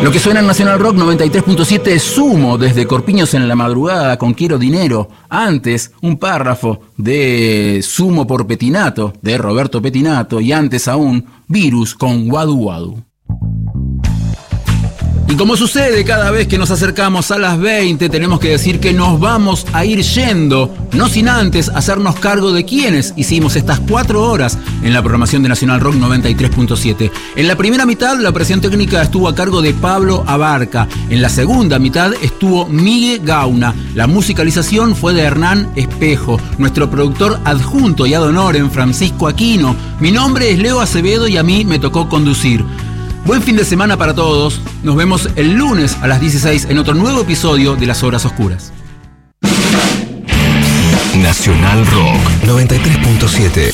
Lo que suena en Nacional Rock 93.7 es Sumo, desde Corpiños en la madrugada con Quiero Dinero. Antes, un párrafo de Sumo por Petinato, de Roberto Petinato, y antes aún, Virus con Wadu Wadu. Y como sucede cada vez que nos acercamos a las 20, tenemos que decir que nos vamos a ir yendo, no sin antes hacernos cargo de quienes hicimos estas 4 horas en la programación de Nacional Rock 93.7. En la primera mitad, la operación técnica estuvo a cargo de Pablo Abarca. En la segunda mitad estuvo Miguel Gauna. La musicalización fue de Hernán Espejo. Nuestro productor adjunto y ad honorem, Francisco Aquino. Mi nombre es Leo Acevedo y a mí me tocó conducir. Buen fin de semana para todos. Nos vemos el lunes a las 16 en otro nuevo episodio de Las Horas Oscuras. Nacional Rock 93.7